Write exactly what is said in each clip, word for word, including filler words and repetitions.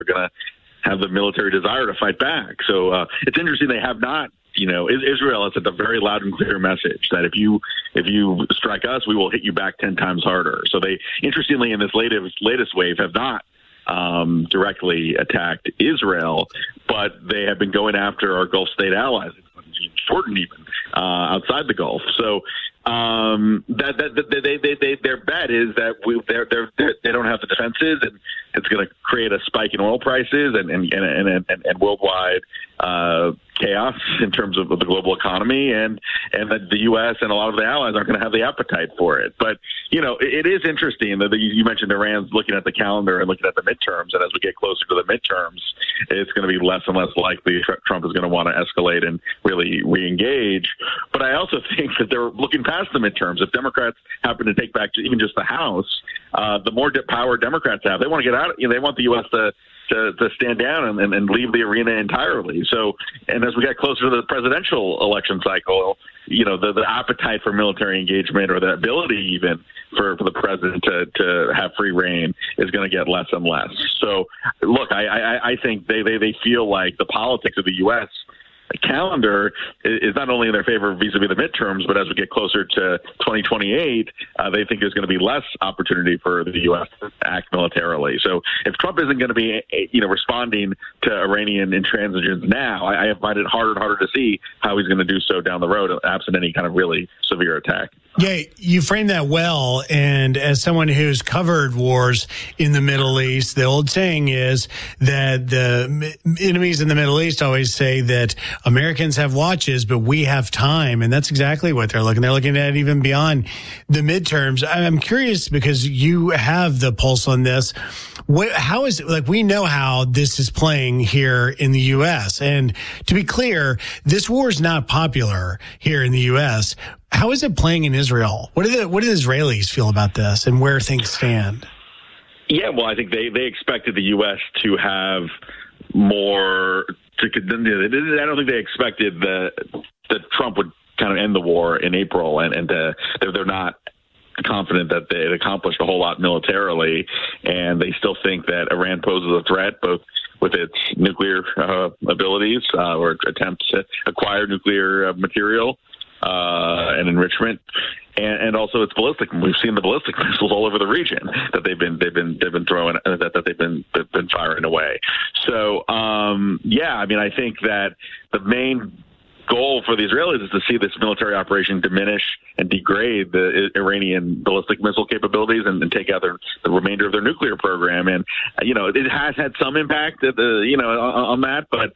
they're going to have the military desire to fight back. So uh, it's interesting they have not. You know, Israel has sent a very loud and clear message that if you if you strike us, we will hit you back ten times harder. So they, interestingly, in this latest latest wave, have not um, directly attacked Israel, but they have been going after our Gulf state allies, Jordan even, uh, outside the Gulf. So um, that, that, that they, they, they, their bet is that we they're, they're, they're, they don't have the defenses, and it's going to create a spike in oil prices and and and and, and, and worldwide uh, chaos in terms of the global economy, and and that the U S and a lot of the allies aren't going to have the appetite for it. But you know, it, it is interesting that the, you mentioned Iran's looking at the calendar and looking at the midterms, and as we get closer to the midterms, it's going to be less and less likely Trump is going to want to escalate and really re-engage. But I also think that they're looking past the midterms. If Democrats happen to take back even just the House, uh, the more de- power Democrats have, they want to get out. You know, they want the U S to. To, to stand down and, and, and leave the arena entirely. So, and as we get closer to the presidential election cycle, you know, the, the appetite for military engagement, or the ability even for, for the president to, to have free reign, is going to get less and less. So, look, I, I, I think they, they, they feel like the politics of the U S calendar is not only in their favor vis-a-vis the midterms, but as we get closer to twenty twenty-eight, uh, they think there's going to be less opportunity for the U S to act militarily. So if Trump isn't going to be, you know, responding to Iranian intransigence now, I, I find it harder and harder to see how he's going to do so down the road, absent any kind of really severe attack. Yeah, you framed that well. And as someone who's covered wars in the Middle East, the old saying is that the enemies in the Middle East always say that Americans have watches, but we have time. And that's exactly what they're looking. They're looking at even beyond the midterms. I'm curious, because you have the pulse on this. What, how is it, like, we know how this is playing here in the U S. And to be clear, this war is not popular here in the U S. How is it playing in Israel? What do the what do the Israelis feel about this, and where things stand? Yeah, well, I think they, they expected the U S to have more. To, I don't think they expected that that Trump would kind of end the war in April, and and uh, they're they're not confident that they had accomplished a whole lot militarily, and they still think that Iran poses a threat, both with its nuclear uh, abilities uh, or attempts to acquire nuclear uh, material. Uh, and enrichment, and, and also it's ballistic. We've seen the ballistic missiles all over the region that they've been they've been they've been throwing uh, that, that they've been they've been firing away. So um, yeah, I mean, I think that the main goal for the Israelis is to see this military operation diminish and degrade the Iranian ballistic missile capabilities and, and take out their, the remainder of their nuclear program. And you know, it has had some impact at the you know on, on that, but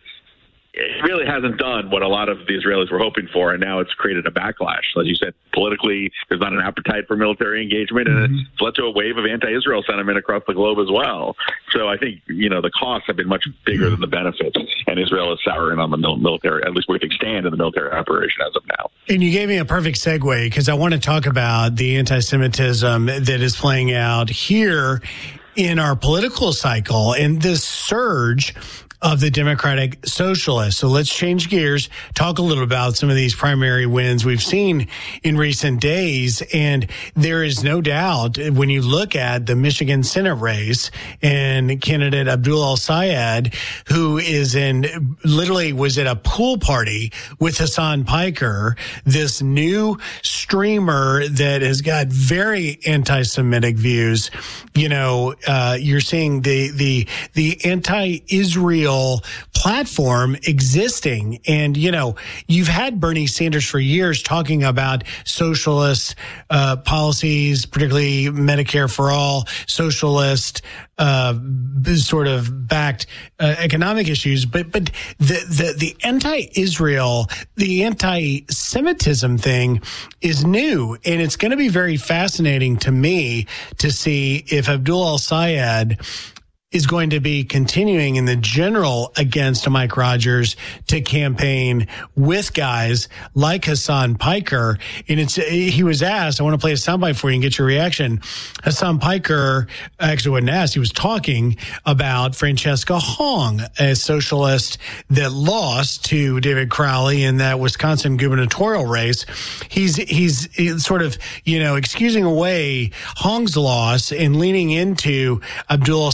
it really hasn't done what a lot of the Israelis were hoping for, and now it's created a backlash. As you said, politically, there's not an appetite for military engagement, and mm-hmm. it's led to a wave of anti-Israel sentiment across the globe as well. So I think, you know, the costs have been much bigger than the benefits, and Israel is souring on the military, at least we think stand in the military operation as of now. And you gave me a perfect segue, because I want to talk about the anti-Semitism that is playing out here in our political cycle, and this surge of the Democratic Socialists. So let's change gears, talk a little about some of these primary wins we've seen in recent days. And there is no doubt, when you look at the Michigan Senate race and candidate Abdul El-Sayed, who is in, literally was at a pool party with Hassan Piker, this new streamer that has got very anti-Semitic views. You know, uh, you're seeing the, the, the anti-Israel platform existing. And, you know, you've had Bernie Sanders for years talking about socialist uh, policies, particularly Medicare for all, socialist uh, sort of backed uh, economic issues. But but the, the, the anti-Israel, the anti-Semitism thing is new. And it's going to be very fascinating to me to see if Abdul El-Sayed is going to be continuing in the general against Mike Rogers to campaign with guys like Hassan Piker. And it's, he was asked, I want to play a soundbite for you and get your reaction. Hassan Piker actually wasn't asked. He was talking about Francesca Hong, a socialist that lost to David Crowley in that Wisconsin gubernatorial race. He's, he's, he's sort of, you know, excusing away Hong's loss and leaning into Abdul El-Sayed.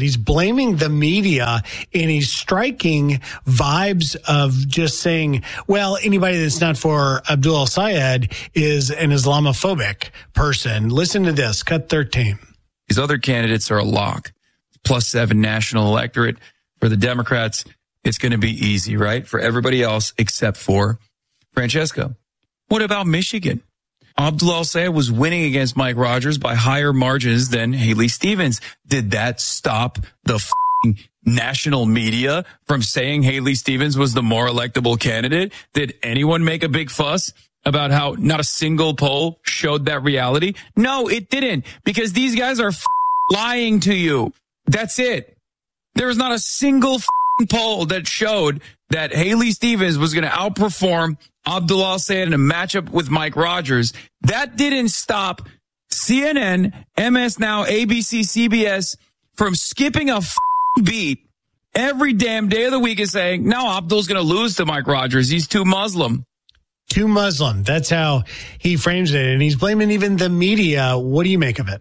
He's blaming the media, and he's striking vibes of just saying, well, anybody that's not for Abdul al-Sayed is an Islamophobic person. Listen to this, cut thirteen. These other candidates are a lock. Plus seven national electorate. For the Democrats, it's going to be easy, right? For everybody else except for Francesca. What about Michigan? Abdul al-Sayed was winning against Mike Rogers by higher margins than Haley Stevens. Did that stop the f***ing national media from saying Haley Stevens was the more electable candidate? Did anyone make a big fuss about how not a single poll showed that reality? No, it didn't, because these guys are f- lying to you. That's it. There was not a single f- poll that showed that Haley Stevens was going to outperform Abdul al-Sayed in a matchup with Mike Rogers. That didn't stop C N N, M S Now, A B C, C B S from skipping a f- beat every damn day of the week and saying, no, Abdul's going to lose to Mike Rogers. He's too Muslim. Too Muslim. That's how he frames it. And he's blaming even the media. What do you make of it?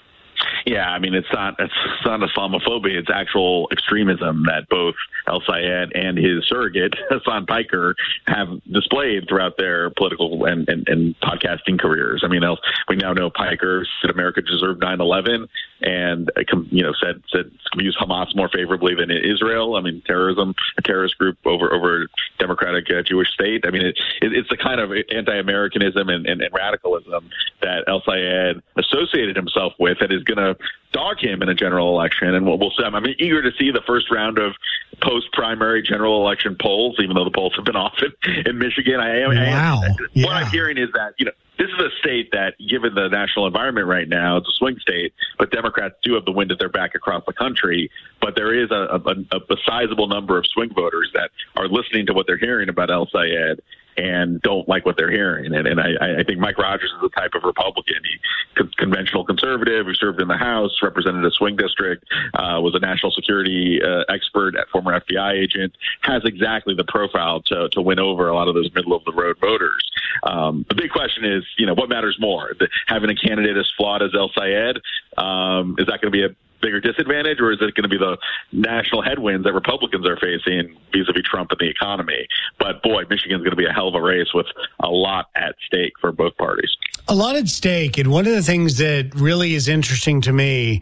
Yeah, I mean, it's not it's not Islamophobia. It's actual extremism that both al-Sayed and his surrogate, Hassan Piker, have displayed throughout their political and, and, and podcasting careers. I mean, we now know Piker said America deserved nine eleven and, you know, said, said views Hamas more favorably than Israel. I mean, terrorism, a terrorist group over over democratic uh, Jewish state. I mean, it, it, it's the kind of anti-Americanism and, and, and radicalism that al-Sayed associated himself with that is going to dog him in a general election. And we'll, we'll see. I'm eager to see the first round of post-primary general election polls, even though the polls have been off in, in Michigan. I am. Wow. I am, yeah. What I'm hearing is that, you know, this is a state that, given the national environment right now, it's a swing state, but Democrats do have the wind at their back across the country. But there is a, a, a sizable number of swing voters that are listening to what they're hearing about al-Sayed and don't like what they're hearing. And, and I, I think Mike Rogers is the type of Republican. He con- conventional conservative who served in the House, represented a swing district, uh, was a national security uh, expert, former F B I agent, has exactly the profile to, to win over a lot of those middle-of-the-road voters. Um, the big question is, you know, what matters more? The, having a candidate as flawed as al-Sayed, um, is that going to be a bigger disadvantage, or is it going to be the national headwinds that Republicans are facing vis-a-vis Trump and the economy? But boy, Michigan's going to be a hell of a race with a lot at stake for both parties. A lot at stake. And one of the things that really is interesting to me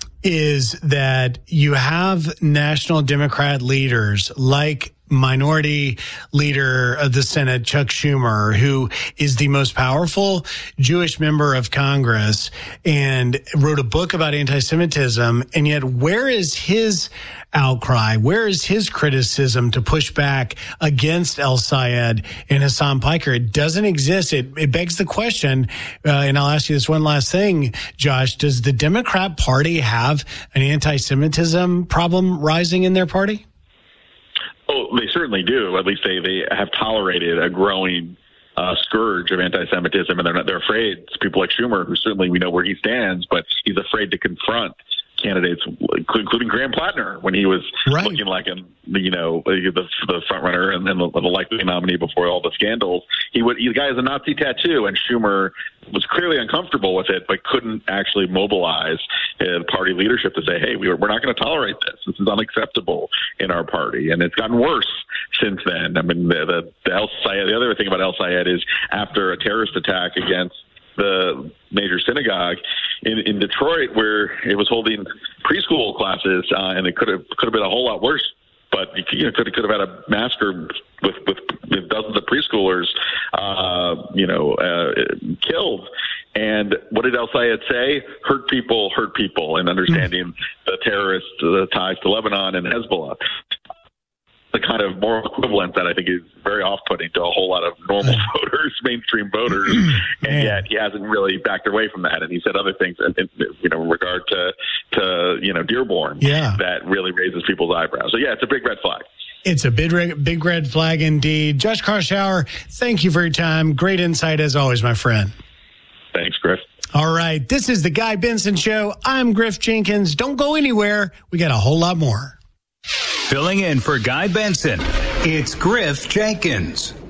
is that you have national Democrat leaders like Minority Leader of the Senate, Chuck Schumer, who is the most powerful Jewish member of Congress and wrote a book about anti-Semitism. And yet, where is his outcry? Where is his criticism to push back against al-Sayed and Hassan Piker? It doesn't exist. It, it begs the question, uh, and I'll ask you this one last thing, Josh. Does the Democrat Party have an anti-Semitism problem rising in their party? Oh, they certainly do. At least they, they have tolerated a growing uh, scourge of anti-Semitism, and they're not, they're afraid. It's people like Schumer, who certainly we know where he stands, but he's afraid to confront candidates, including Graham Plattner, when he was right. looking like a, you know, the, the front runner and then the, the likely nominee before all the scandals. He would, the guy has a Nazi tattoo, and Schumer was clearly uncomfortable with it, but couldn't actually mobilize uh, party leadership to say, hey, we, we're not going to tolerate this. This is unacceptable in our party. And it's gotten worse since then. I mean, the, the, the, al-Sayed, the other thing about al-Sayed is after a terrorist attack against the major synagogue in, in Detroit, where it was holding preschool classes, uh, and it could have could have been a whole lot worse. But you know, could could have had a massacre with with, with dozens of preschoolers, uh, you know, uh, killed. And what did al-Sayed say? Hurt people, hurt people, and understanding mm-hmm. the terrorist the ties to Lebanon and Hezbollah. The kind of moral equivalent that I think is very off-putting to a whole lot of normal voters, mainstream voters, and yet he hasn't really backed away from that. And he said other things, in, you know, in regard to, to you know, Dearborn, yeah. that really raises people's eyebrows. So yeah, it's a big red flag. It's a big red, big red flag indeed. Josh Kraushaar, thank you for your time. Great insight as always, my friend. Thanks, Griff. All right, this is the Guy Benson Show. I'm Griff Jenkins. Don't go anywhere. We got a whole lot more. Filling in for Guy Benson, it's Griff Jenkins.